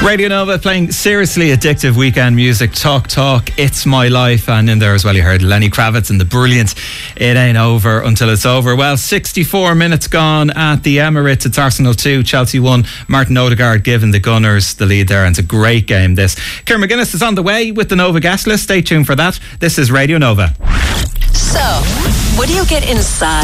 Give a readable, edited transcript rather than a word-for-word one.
Radio Nova playing seriously addictive weekend music. Talk, It's My Life. And in there as well you heard Lenny Kravitz and the brilliant It Ain't Over Until It's Over. Well, 64 minutes gone at the Emirates. It's Arsenal 2, Chelsea 1. Martin Odegaard giving the Gunners the lead there, and it's a great game this. Ciara McGuinness is on the way with the Nova guest list. Stay tuned for that. This is Radio Nova. So, what do you get inside